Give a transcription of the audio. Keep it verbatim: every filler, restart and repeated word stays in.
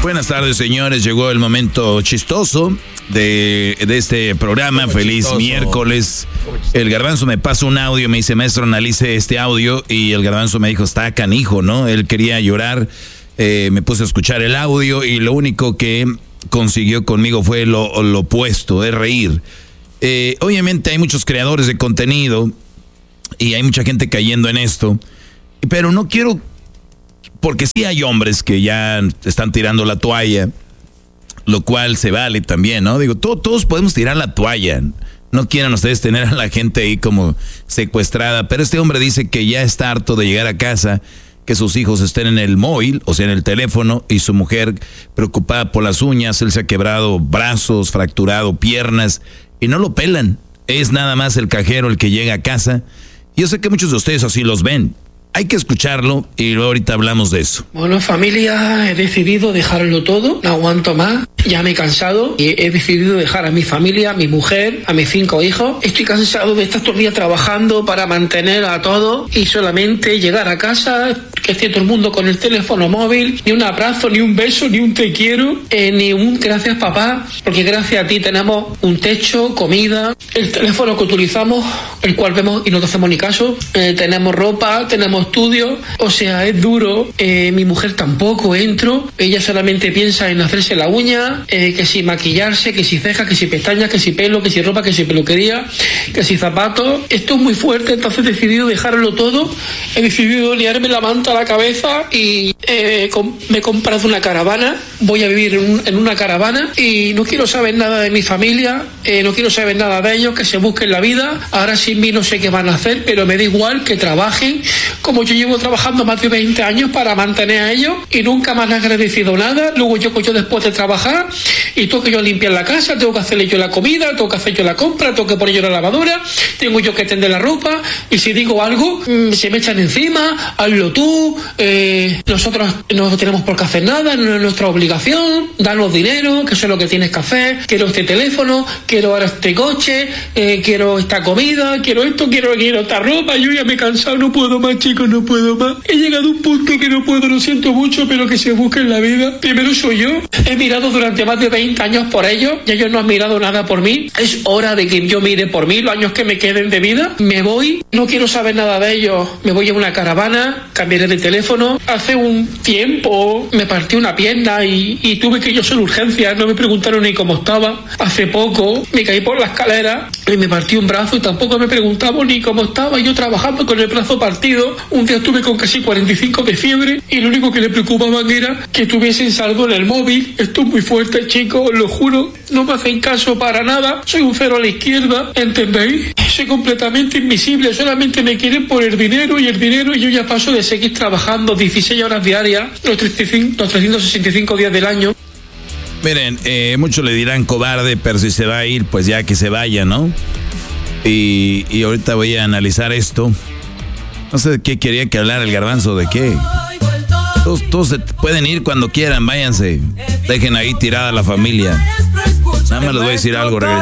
Buenas tardes, señores. Llegó el momento chistoso de, de este programa. Feliz chistoso. Miércoles. El Garbanzo me pasa un audio, me dice, maestro, analice este audio. Y el Garbanzo me dijo, está canijo, ¿no? Él quería llorar. Eh, me puse a escuchar el audio y lo único que consiguió conmigo fue lo, lo opuesto, es reír. Eh, obviamente hay muchos creadores de contenido y hay mucha gente cayendo en esto. Pero no quiero... Porque sí hay hombres que ya están tirando la toalla, lo cual se vale también, ¿no? Digo, todo, todos podemos tirar la toalla. No quieran ustedes tener a la gente ahí como secuestrada. Pero este hombre dice que ya está harto de llegar a casa, que sus hijos estén en el móvil, o sea, en el teléfono, y su mujer preocupada por las uñas. Él se ha quebrado brazos, fracturado piernas, y no lo pelan. Es nada más el cajero el que llega a casa. Yo sé que muchos de ustedes así los ven. Hay que escucharlo y luego ahorita hablamos de eso. Bueno, familia, he decidido dejarlo todo, no aguanto más, ya me he cansado y he decidido dejar a mi familia, a mi mujer, a mis cinco hijos. Estoy cansado de estar todo el día trabajando para mantener a todos y solamente llegar a casa, que esté todo el mundo con el teléfono móvil, ni un abrazo, ni un beso, ni un te quiero, eh, ni un gracias papá, porque gracias a ti tenemos un techo, comida, el teléfono que utilizamos, el cual vemos y no te hacemos ni caso, eh, tenemos ropa, tenemos estudio, o sea, es duro. Eh, mi mujer tampoco entro, ella solamente piensa en hacerse la uña, eh, que si maquillarse, que si cejas, que si pestañas, que si pelo, que si ropa, que si peluquería, que si zapatos. Esto es muy fuerte, entonces he decidido dejarlo todo, he decidido liarme la manta a la cabeza y eh, com- me he comprado una caravana, voy a vivir en, un, en una caravana y no quiero saber nada de mi familia, eh, no quiero saber nada de ellos, que se busquen la vida. Ahora sin mí no sé qué van a hacer, pero me da igual que trabajen, como yo llevo trabajando más de veinte años para mantener a ellos y nunca me han agradecido nada. Luego yo, yo después de trabajar y tengo que yo limpiar la casa, tengo que hacerle yo la comida, tengo que hacer yo la compra, tengo que poner yo la lavadora, tengo yo que tender la ropa y si digo algo mmm, se me echan encima, hazlo tú, eh, nosotros no tenemos por qué hacer nada, no es nuestra obligación, danos dinero, que eso es lo que tienes que hacer, quiero este teléfono, quiero ahora este coche, eh, quiero esta comida, quiero esto, quiero, quiero esta ropa. Yo ya me he cansado, no puedo más, chicos, no puedo más. He llegado a un punto que no puedo, lo siento mucho, pero que se busque en la vida. Primero soy yo. He mirado durante más de veinte años por ellos y ellos no han mirado nada por mí. Es hora de que yo mire por mí los años que me queden de vida. Me voy, no quiero saber nada de ellos. Me voy a una caravana, cambiaré de teléfono. Hace un tiempo me partí una pierna y, y tuve que ir yo hacer urgencias. No me preguntaron ni cómo estaba. Hace poco me caí por la escalera y me partí un brazo y tampoco me preguntaban ni cómo estaba. Yo trabajando con el brazo partido. Un día estuve con casi cuarenta y cinco de fiebre y lo único que le preocupaban era que tuviesen saldo en el móvil. Esto es muy fuerte, chicos, os lo juro. No me hacen caso para nada. Soy un cero a la izquierda, ¿entendéis? Soy completamente invisible. Solamente me quieren por el dinero y el dinero y yo ya paso de seguir trabajando dieciséis horas diarias, los, treinta y cinco, los trescientos sesenta y cinco días del año. Miren, eh, muchos le dirán cobarde, pero si se va a ir, pues ya que se vaya, ¿no? Y, y ahorita voy a analizar esto. No sé de qué quería que hablara el Garbanzo, ¿de qué? Todos, todos se pueden ir cuando quieran, váyanse. Dejen ahí tirada la familia. Nada más les voy a decir algo, regresamos.